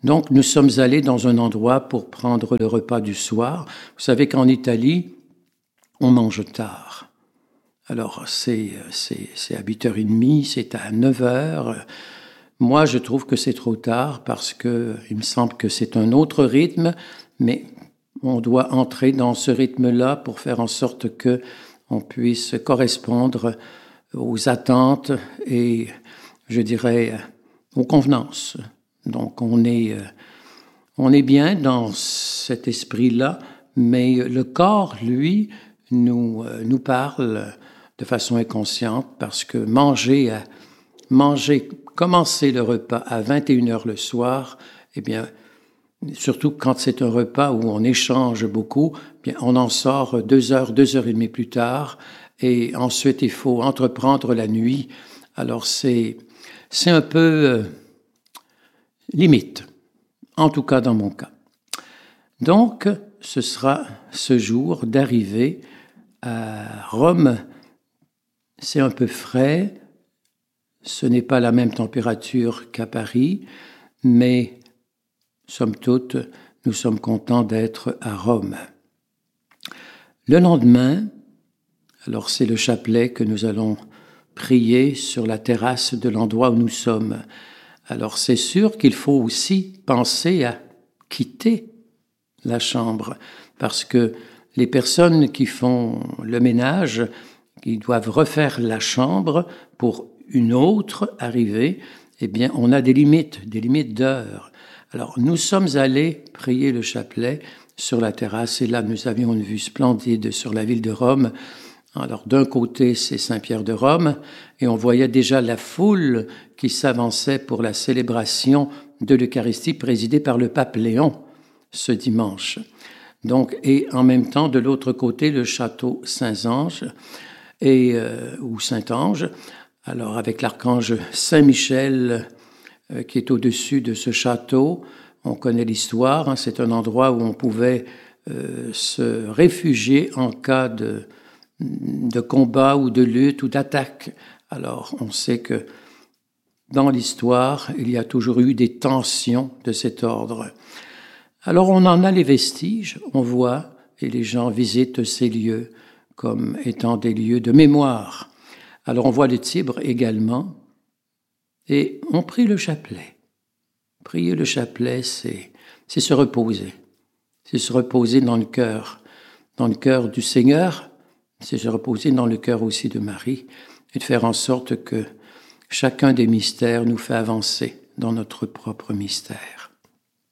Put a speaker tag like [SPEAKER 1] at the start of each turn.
[SPEAKER 1] Donc, nous sommes allés dans un endroit pour prendre le repas du soir. Vous savez qu'en Italie, on mange tard. Alors, c'est à 8h30, c'est à 9h. Moi, je trouve que c'est trop tard parce que il me semble que c'est un autre rythme, mais on doit entrer dans ce rythme-là pour faire en sorte que on puisse correspondre aux attentes et, je dirais, aux convenances. Donc, on est bien dans cet esprit-là, mais le corps, lui, nous parle de façon inconsciente parce que commencer le repas à 21h le soir, eh bien, surtout quand c'est un repas où on échange beaucoup, eh bien, on en sort 2 heures, 2h30 plus tard, et ensuite il faut entreprendre la nuit. Alors c'est un peu limite, en tout cas dans mon cas. Donc, ce sera ce jour d'arriver à Rome. C'est un peu frais, ce n'est pas la même température qu'à Paris, mais somme toute, nous sommes contents d'être à Rome. Le lendemain, alors c'est le chapelet que nous allons prier sur la terrasse de l'endroit où nous sommes. Alors c'est sûr qu'il faut aussi penser à quitter la chambre, parce que les personnes qui font le ménage, qui doivent refaire la chambre pour une autre arrivée, eh bien, on a des limites d'heures. Alors, nous sommes allés prier le chapelet sur la terrasse, et là, nous avions une vue splendide sur la ville de Rome. Alors, d'un côté, c'est Saint-Pierre de Rome, et on voyait déjà la foule qui s'avançait pour la célébration de l'Eucharistie présidée par le pape Léon ce dimanche. Donc, et en même temps, de l'autre côté, le château Saint-Ange, ou Saint-Ange, alors avec l'archange Saint-Michel qui est au-dessus de ce château. On connaît l'histoire, hein, c'est un endroit où on pouvait se réfugier en cas de combat ou de lutte ou d'attaque. Alors, on sait que dans l'histoire, il y a toujours eu des tensions de cet ordre. Alors, on en a les vestiges, on voit, et les gens visitent ces lieux comme étant des lieux de mémoire. Alors, on voit le Tibre également, et on prie le chapelet. Prier le chapelet, c'est se reposer. C'est se reposer dans le cœur du Seigneur, c'est se reposer dans le cœur aussi de Marie, et de faire en sorte que chacun des mystères nous fait avancer dans notre propre mystère.